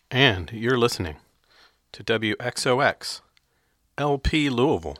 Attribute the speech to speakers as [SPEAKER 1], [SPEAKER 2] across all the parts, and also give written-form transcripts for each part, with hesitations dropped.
[SPEAKER 1] And you're listening to WXOX LP Louisville.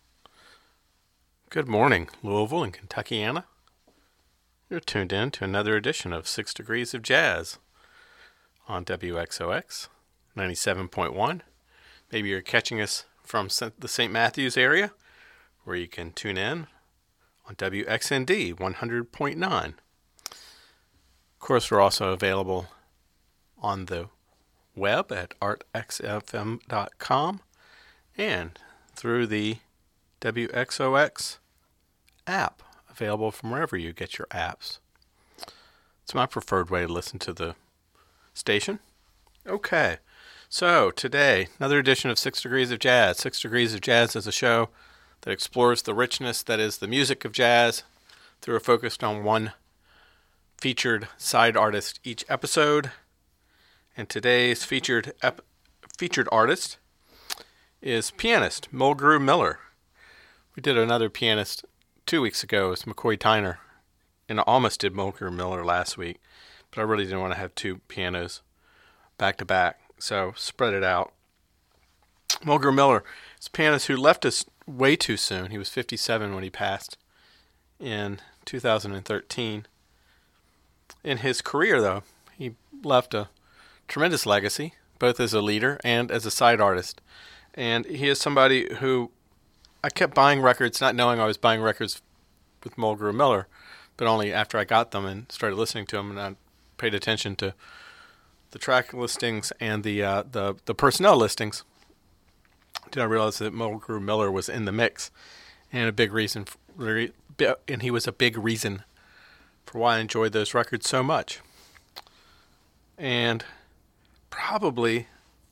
[SPEAKER 1] Good morning, Louisville and Kentuckiana. You're tuned in to another edition of 6 Degrees of Jazz on WXOX 97.1. Maybe you're catching us from the St. Matthews area, where you can tune in on WXND 100.9. Of course, we're also available on the web at artxfm.com and through the WXOX app, available from wherever you get your apps. It's my preferred way to listen to the station. Okay, so today, another edition of 6 Degrees of Jazz. 6 Degrees of Jazz is a show that explores the richness that is the music of jazz through a focus on one featured side artist each episode. And today's featured artist is pianist Mulgrew Miller. We did another pianist 2 weeks ago. It was McCoy Tyner. And I almost did Mulgrew Miller last week. But I really didn't want to have two pianos back to back. So spread it out. Mulgrew Miller is a pianist who left us way too soon. He was 57 when he passed in 2013. In his career, though, he left a tremendous legacy, both as a leader and as a side artist. And he is somebody who I kept buying records, not knowing I was buying records with Mulgrew Miller, but only after I got them and started listening to them, and I paid attention to the track listings and the personnel listings, did I realize that Mulgrew Miller was in the mix, and he was a big reason for why I enjoyed those records so much. And probably,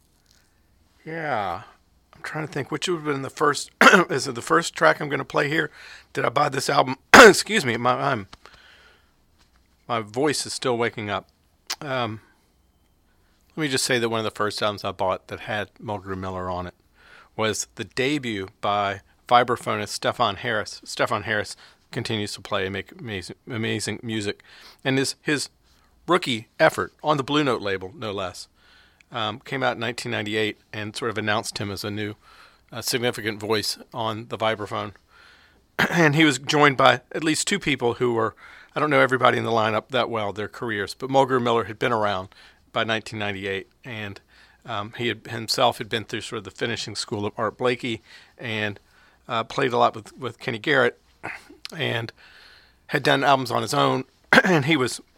[SPEAKER 1] I'm trying to think which would have been the first. Is it the first track I'm going to play here? Did I buy this album? Excuse me, my voice is still waking up. Let me just say that one of the first albums I bought that had Mulgrew Miller on it was the debut by vibraphonist Stefan Harris. Stefan Harris continues to play and make amazing music, and his rookie effort on the Blue Note label, no less. Came out in 1998 and sort of announced him as a new significant voice on the vibraphone. And he was joined by at least two people who were, I don't know everybody in the lineup that well, their careers, but Mulgrew Miller had been around by 1998, and he himself had been through sort of the finishing school of Art Blakey and played a lot with Kenny Garrett and had done albums on his own. And he was